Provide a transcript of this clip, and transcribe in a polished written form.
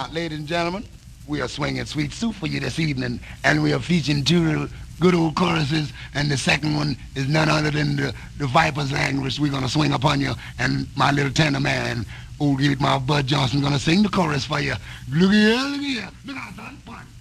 Now, ladies and gentlemen, we are swinging Sweet Soup for you this evening, and we are featuring two good old choruses, and the second one is none other than the Viper's language. We're going to swing upon you, and my little tenor man, old Great Mouth Bud Johnson, going to sing the chorus for you. Look here, look here. Look out, son. One.